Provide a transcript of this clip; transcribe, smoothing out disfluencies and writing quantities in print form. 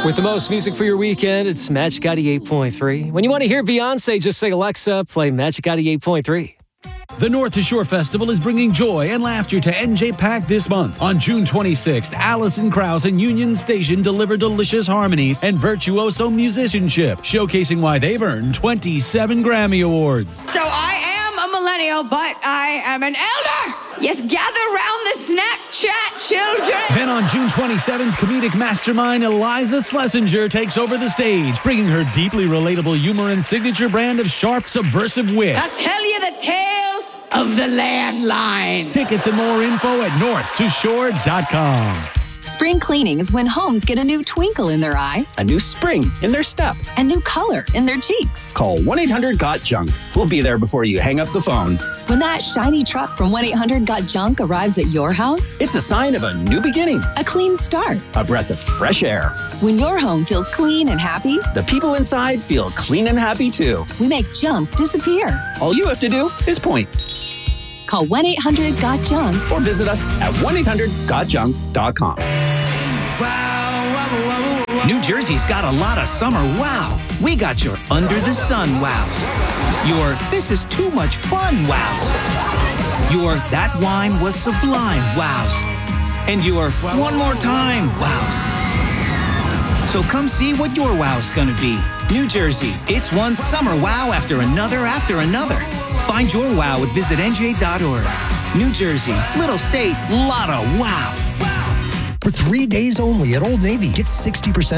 With the most music for your weekend, it's Magic 88.3. When you want to hear Beyonce, just say, Alexa, play Magic 88.3. The North to Shore Festival is bringing joy and laughter to NJ Pack this month. On June 26th, Alison Krauss and Union Station deliver delicious harmonies and virtuoso musicianship, showcasing why they've earned 27 Grammy Awards. So I am a millennial, but I am an elder. Yes, gather round the Snapchat children. Then on June 27th, comedic mastermind Eliza Schlesinger takes over the stage, bringing her deeply relatable humor and signature brand of sharp, subversive wit. I'll tell you the tale of the landline. Tickets and more info at northtoshore.com. Spring cleaning is when homes get a new twinkle in their eye, a new spring in their step, a new color in their cheeks. Call 1-800-GOT-JUNK. We'll be there before you hang up the phone. When that shiny truck from 1-800-GOT-JUNK arrives at your house, it's a sign of a new beginning, a clean start, a breath of fresh air. When your home feels clean and happy, the people inside feel clean and happy too. We make junk disappear. All you have to do is point. Call 1-800-GOT-JUNK or visit us at 1-800-GOTJUNK.com. New Jersey's got a lot of summer wow. We got your under the sun wows. Your this is too much fun wows. Your that wine was sublime wows. And your one more time wows. So come see what your wow's gonna be. New Jersey, it's one summer wow after another. Find your wow at visitnj.org. New Jersey, little state, lot of wow. For 3 days only at Old Navy, get 60%